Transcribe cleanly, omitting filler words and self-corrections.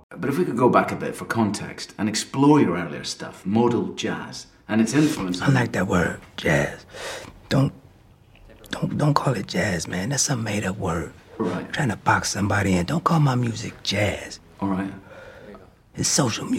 But if we could go back a bit for context and explore your earlier stuff, modal jazz, and its influence I like that word, jazz. Don't call it jazz, man. That's some made-up word. Right. Trying to box somebody in. Don't call my music jazz. All right. It's social music.